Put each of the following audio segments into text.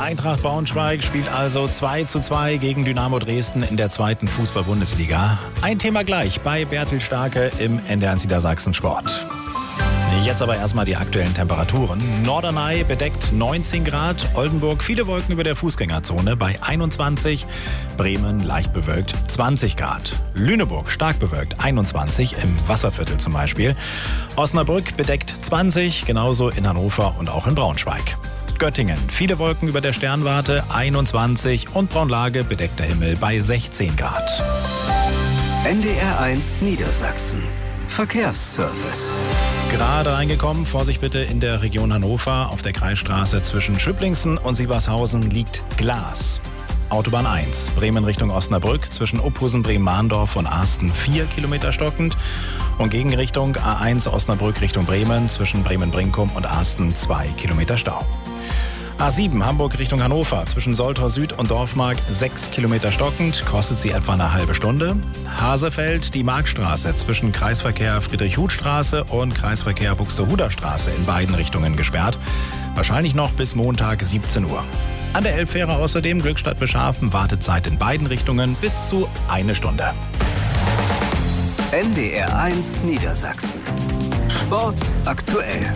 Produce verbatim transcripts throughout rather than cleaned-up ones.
Eintracht Braunschweig spielt also zwei zu zwei gegen Dynamo Dresden in der zweiten Fußball-Bundesliga. Ein Thema gleich bei Bertil Starke im N D R eins Niedersachsen Sport. Jetzt aber erstmal die aktuellen Temperaturen. Norderney bedeckt neunzehn Grad, Oldenburg viele Wolken über der Fußgängerzone bei einundzwanzig, Bremen leicht bewölkt zwanzig Grad, Lüneburg stark bewölkt einundzwanzig, im Wasserviertel zum Beispiel, Osnabrück bedeckt zwanzig, genauso in Hannover und auch in Braunschweig. Göttingen viele Wolken über der Sternwarte einundzwanzig und Braunlage bedeckter Himmel bei sechzehn Grad. N D R eins Niedersachsen. Verkehrsservice. Gerade reingekommen, Vorsicht bitte in der Region Hannover. Auf der Kreisstraße zwischen Schöplingsen und Sievershausen liegt Glas. Autobahn eins, Bremen Richtung Osnabrück, zwischen Uphusen, Bremen-Mahndorf und Arsten vier Kilometer stockend. Und Gegenrichtung A eins Osnabrück Richtung Bremen, zwischen Bremen-Brinkum und Arsten zwei Kilometer Stau. A sieben Hamburg Richtung Hannover, zwischen Soltau Süd und Dorfmark sechs Kilometer stockend, kostet sie etwa eine halbe Stunde. Hasefeld, die Marktstraße, zwischen Kreisverkehr Friedrich-Huth-Straße und Kreisverkehr Buxtehuder Straße in beiden Richtungen gesperrt. Wahrscheinlich noch bis Montag siebzehn Uhr. An der Elbfähre außerdem Glückstadt Beschafen, Wartezeit in beiden Richtungen bis zu eine Stunde. N D R eins Niedersachsen. Sport aktuell.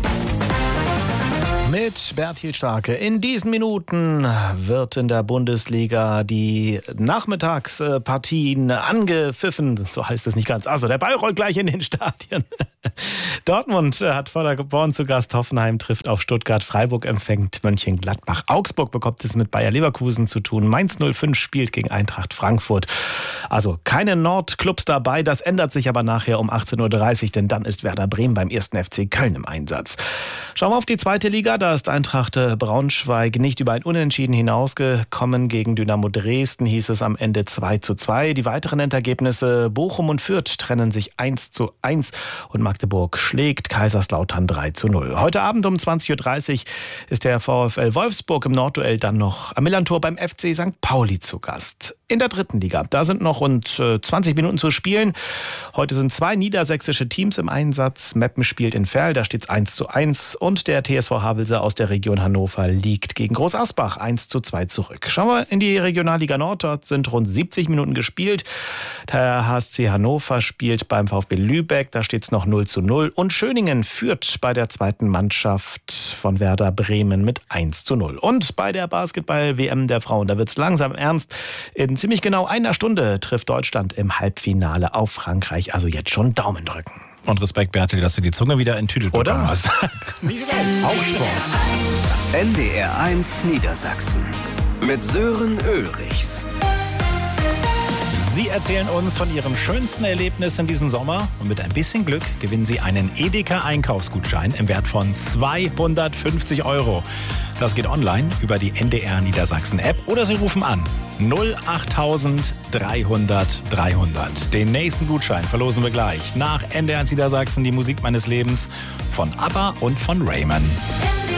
Mit Bertil Starke. In diesen Minuten wird in der Bundesliga die Nachmittagspartien angepfiffen. So heißt es nicht ganz. Also der Ball rollt gleich in den Stadien. Dortmund hat Paderborn zu Gast. Hoffenheim trifft auf Stuttgart. Freiburg empfängt Mönchengladbach. Augsburg bekommt es mit Bayer Leverkusen zu tun. Mainz null fünf spielt gegen Eintracht Frankfurt. Also keine Nordclubs dabei. Das ändert sich aber nachher um achtzehn Uhr dreißig, denn dann ist Werder Bremen beim ersten F C Köln im Einsatz. Schauen wir auf die zweite Liga. Da ist Eintracht Braunschweig nicht über ein Unentschieden hinausgekommen. Gegen Dynamo Dresden hieß es am Ende zwei zu zwei. Die weiteren Endergebnisse: Bochum und Fürth trennen sich eins zu eins und Magdeburg schlägt Kaiserslautern drei zu null. Heute Abend um zwanzig Uhr dreißig ist der VfL Wolfsburg im Nordduell dann noch am Millantor beim F C Sankt Pauli zu Gast. In der dritten Liga, da sind noch rund zwanzig Minuten zu spielen. Heute sind zwei niedersächsische Teams im Einsatz. Meppen spielt in Verl, da steht es eins zu eins. Und der T S V Havelse aus der Region Hannover liegt gegen Groß Asbach eins zu zwei zurück. Schauen wir in die Regionalliga Nord, dort sind rund siebzig Minuten gespielt. Der H S C Hannover spielt beim VfB Lübeck, da steht es noch null zu null. Und Schöningen führt bei der zweiten Mannschaft von Werder Bremen mit eins zu null. Und bei der Basketball-W M der Frauen, da wird es langsam ernst. In ziemlich genau einer Stunde trifft Deutschland im Halbfinale auf Frankreich. Also jetzt schon Daumen drücken. Und Respekt, Bertil, dass du die Zunge wieder enttüdelt bekommen hast. Nicht schlecht. Auch Sport. N D R eins Niedersachsen. Mit Sören Ulrichs. Sie erzählen uns von Ihrem schönsten Erlebnis in diesem Sommer und mit ein bisschen Glück gewinnen Sie einen Edeka-Einkaufsgutschein im Wert von zweihundertfünfzig Euro. Das geht online über die N D R Niedersachsen App oder Sie rufen an null acht dreihundert dreihundert. Den nächsten Gutschein verlosen wir gleich nach N D R Niedersachsen, die Musik meines Lebens von ABBA und von Raymond.